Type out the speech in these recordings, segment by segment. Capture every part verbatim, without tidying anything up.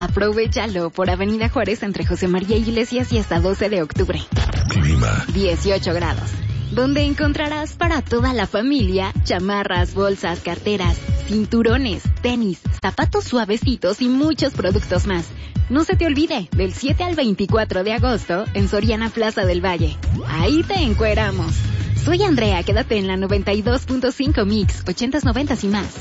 Aprovechalo por Avenida Juárez entre José María Iglesias y hasta doce de octubre. Clima. dieciocho grados. Donde encontrarás para toda la familia chamarras, bolsas, carteras, cinturones, tenis, zapatos suavecitos y muchos productos más. No se te olvide, del siete al veinticuatro de agosto en Soriana Plaza del Valle. Ahí te encueramos. Soy Andrea, quédate en la noventa y dos punto cinco Mix, ochentas, noventas y más.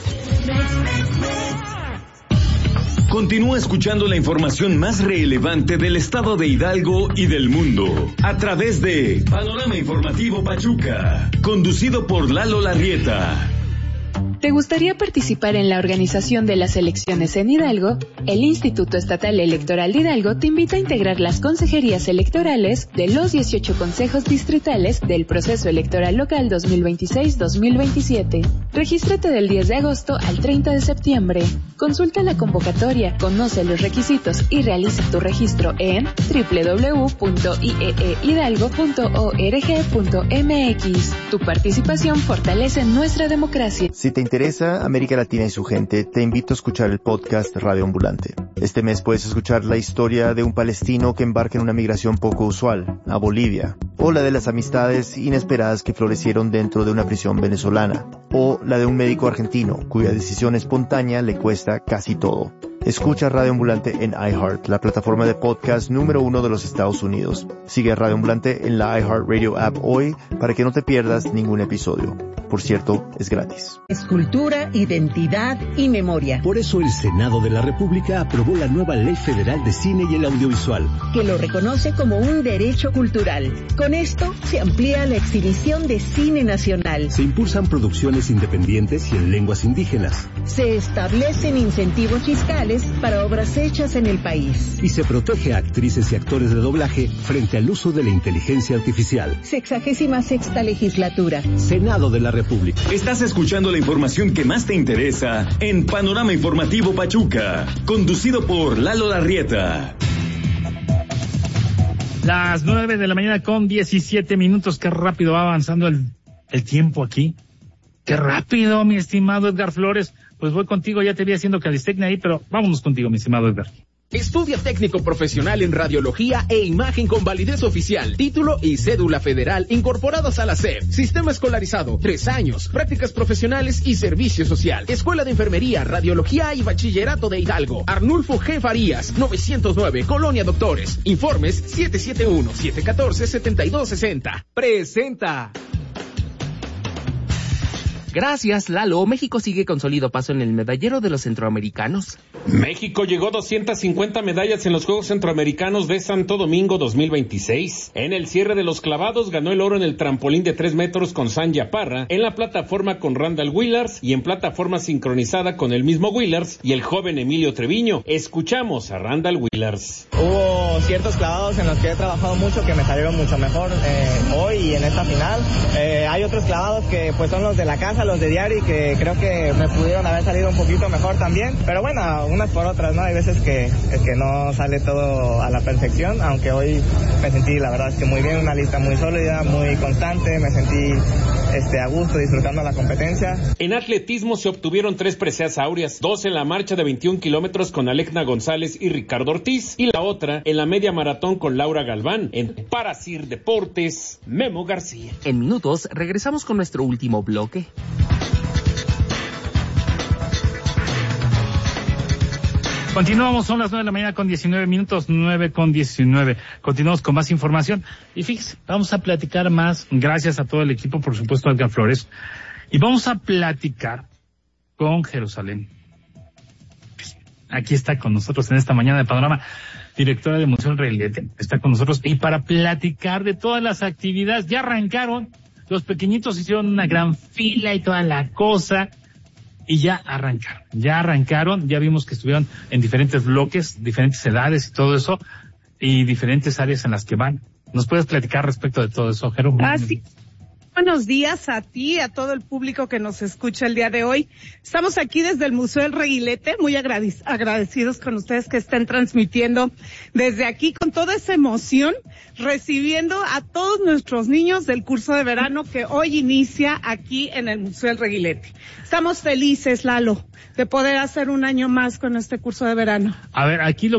Continúa escuchando la información más relevante del estado de Hidalgo y del mundo a través de Panorama Informativo Pachuca, conducido por Lalo Larrieta. ¿Te gustaría participar en la organización de las elecciones en Hidalgo? El Instituto Estatal Electoral de Hidalgo te invita a integrar las consejerías electorales de los dieciocho consejos distritales del proceso electoral local dos mil veintiséis dos mil veintisiete. Regístrate del diez de agosto al treinta de septiembre. Consulta la convocatoria, conoce los requisitos y realiza tu registro en doble u doble u doble u punto i e e hidalgo punto org punto m x. Tu participación fortalece nuestra democracia. Si te interesa América Latina y su gente, te invito a escuchar el podcast Radio Ambulante. Este mes puedes escuchar la historia de un palestino que embarca en una migración poco usual, a Bolivia, o la de las amistades inesperadas que florecieron dentro de una prisión venezolana, o la de un médico argentino cuya decisión espontánea le cuesta casi todo. Escucha Radio Ambulante en iHeart, la plataforma de podcast número uno de los Estados Unidos. Sigue a Radio Ambulante en la iHeartRadio app hoy para que no te pierdas ningún episodio. Por cierto, es gratis. Escultura, identidad y memoria. Por eso el Senado de la República aprobó la nueva Ley Federal de Cine y el Audiovisual, que lo reconoce como un derecho cultural. Con esto se amplía la exhibición de cine nacional. Se impulsan producciones independientes y en lenguas indígenas. Se establecen incentivos fiscales para obras hechas en el país. Y se protege a actrices y actores de doblaje frente al uso de la inteligencia artificial. Sexagésima sexta legislatura. Senado de la República. Estás escuchando la información que más te interesa en Panorama Informativo Pachuca, conducido por Lalo Larrieta. Las nueve de la mañana con diecisiete minutos. Qué rápido va avanzando el, el tiempo aquí. Qué rápido, mi estimado Edgar Flores. Pues voy contigo, ya te vi haciendo calistecnia ahí, pero vámonos contigo, mi estimado Edgar. Estudia técnico profesional en radiología e imagen con validez oficial, título y cédula federal incorporados a la S E P. Sistema escolarizado, tres años, prácticas profesionales y servicio social. Escuela de Enfermería, Radiología y Bachillerato de Hidalgo. Arnulfo G. Farías, novecientos nueve, Colonia Doctores. Informes siete siete uno, siete uno cuatro, siete dos seis cero. Presenta. Gracias, Lalo. México sigue con sólido paso en el medallero de los centroamericanos. México llegó a doscientas cincuenta medallas en los Juegos Centroamericanos de Santo Domingo dos mil veintiséis. En el cierre de los clavados ganó el oro en el trampolín de tres metros con Sanja Parra, en la plataforma con Randall Willars y en plataforma sincronizada con el mismo Willars y el joven Emilio Treviño. Escuchamos a Randall Willars. Hubo ciertos clavados en los que he trabajado mucho que me salieron mucho mejor eh, hoy y en esta final. Eh, hay otros clavados que pues son los de la casa, los de diario, y que creo que me pudieron haber salido un poquito mejor también, pero bueno, unas por otras, ¿no? Hay veces que, es que no sale todo a la perfección, aunque hoy me sentí, la verdad es que muy bien, una lista muy sólida, muy constante, me sentí este, a gusto disfrutando la competencia. En atletismo se obtuvieron tres preseas áureas, dos en la marcha de veintiún kilómetros con Alecna González y Ricardo Ortiz, y la otra en la media maratón con Laura Galván. En Paracir Deportes, Memo García. En minutos regresamos con nuestro último bloque. Continuamos, son las nueve de la mañana con diecinueve minutos, nueve con diecinueve. Continuamos con más información. Y fíjese, vamos a platicar más, gracias a todo el equipo, por supuesto, a Edgar Flores. Y vamos a platicar con Jerusalén. Aquí está con nosotros en esta mañana de Panorama, directora de Museo Reilete, está con nosotros. Y para platicar de todas las actividades, ya arrancaron, los pequeñitos hicieron una gran fila y toda la cosa. Y ya arrancaron, ya arrancaron, ya vimos que estuvieron en diferentes bloques, diferentes edades y todo eso, y diferentes áreas en las que van. ¿Nos puedes platicar respecto de todo eso, Jero? Ah, sí. Buenos días a ti, a todo el público que nos escucha el día de hoy. Estamos aquí desde el Museo del Reguilete, muy agradecidos con ustedes que estén transmitiendo desde aquí con toda esa emoción, recibiendo a todos nuestros niños del curso de verano que hoy inicia aquí en el Museo del Reguilete. Estamos felices, Lalo, de poder hacer un año más con este curso de verano. A ver, aquí lo